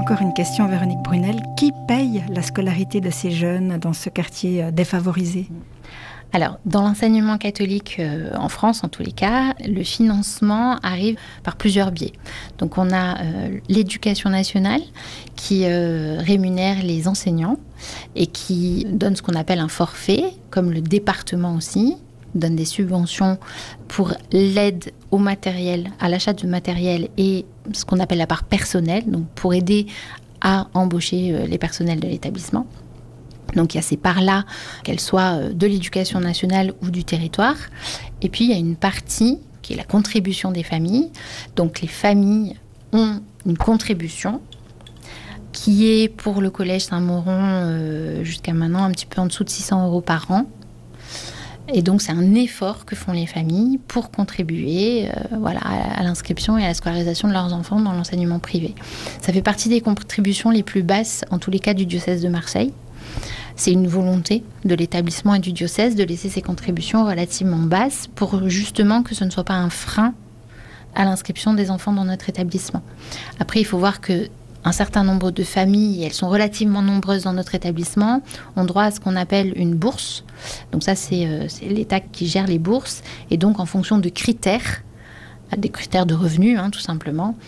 encore une question, Véronique Brunel. Qui paye la scolarité de ces jeunes dans ce quartier défavorisé ? Alors, dans l'enseignement catholique en France, en tous les cas, le financement arrive par plusieurs biais. Donc, on a l'éducation nationale qui rémunère les enseignants et qui donne ce qu'on appelle un forfait, comme le département aussi donne des subventions pour l'aide au matériel, à l'achat de matériel et ce qu'on appelle la part personnelle, donc pour aider à embaucher les personnels de l'établissement. Donc il y a ces parts-là, qu'elles soient de l'éducation nationale ou du territoire. Et puis il y a une partie qui est la contribution des familles. Donc les familles ont une contribution qui est pour le collège Saint-Mauron jusqu'à maintenant un petit peu en dessous de 600 € par an. Et donc c'est un effort que font les familles pour contribuer à l'inscription et à la scolarisation de leurs enfants dans l'enseignement privé. Ça fait partie des contributions les plus basses, en tous les cas du diocèse de Marseille. C'est une volonté de l'établissement et du diocèse de laisser ces contributions relativement basses pour justement que ce ne soit pas un frein à l'inscription des enfants dans notre établissement. Après, il faut voir qu'un certain nombre de familles, et elles sont relativement nombreuses dans notre établissement, ont droit à ce qu'on appelle une bourse. Donc ça, c'est l'État qui gère les bourses. Et donc, en fonction de critères, des critères de revenus, tout simplement,